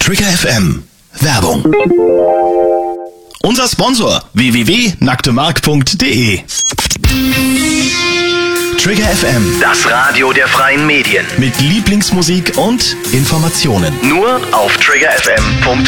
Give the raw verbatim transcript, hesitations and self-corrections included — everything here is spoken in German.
Trigger F M. Werbung. Unser Sponsor w w w punkt nacktemark punkt de. Trigger F M. Das Radio der freien Medien. Mit Lieblingsmusik und Informationen. Nur auf trigger f m punkt